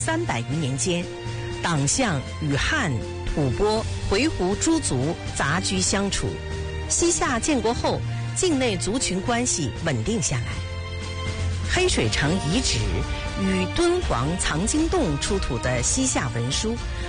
300余年间，党项与汉、吐蕃、回鹘诸族杂居相处。西夏建国后，境内族群关系稳定下来。黑水城遗址与敦煌藏经洞出土的西夏文书，